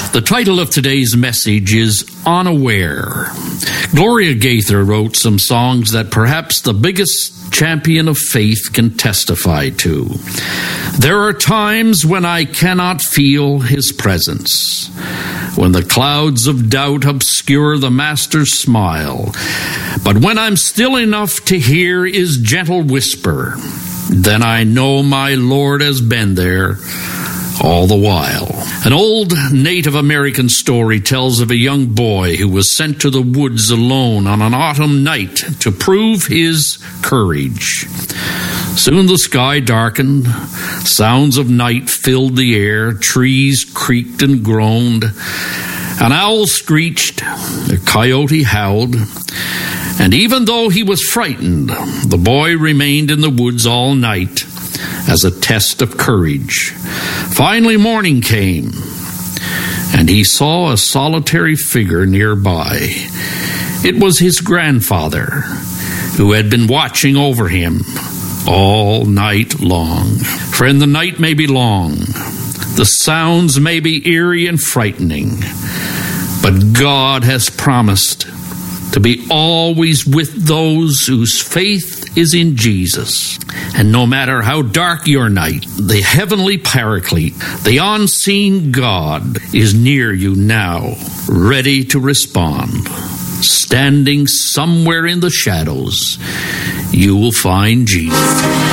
The title of today's message is Unaware. Gloria Gaither wrote some songs that perhaps the biggest champion of faith can testify to. There are times when I cannot feel his presence, when the clouds of doubt obscure the Master's smile. But when I'm still enough to hear his gentle whisper, then I know my Lord has been there all the while. An old Native American story tells of a young boy who was sent to the woods alone on an autumn night to prove his courage. Soon the sky darkened, sounds of night filled the air, trees creaked and groaned, an owl screeched, a coyote howled, and even though he was frightened, the boy remained in the woods all night as a test of courage. Finally, morning came, and he saw a solitary figure nearby. It was his grandfather, who had been watching over him all night long. Friend, the night may be long, the sounds may be eerie and frightening, but God has promised to be always with those whose faith is in Jesus. And no matter how dark your night, the heavenly Paraclete, the unseen God, is near you now, ready to respond. Standing somewhere in the shadows, you will find Jesus.